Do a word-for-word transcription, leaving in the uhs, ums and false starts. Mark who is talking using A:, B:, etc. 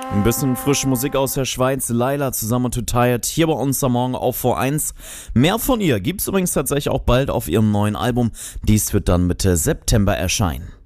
A: Ein bisschen frische Musik aus der Schweiz. Laila zusammen mit Too Tired hier bei uns am Morgen auf V eins. Mehr von ihr gibt's übrigens tatsächlich auch bald auf ihrem neuen Album. Dies wird dann Mitte September erscheinen.